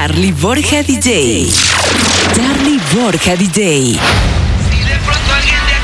Charlie Borja DJ. Charlie Borja DJ. Si de pronto alguien te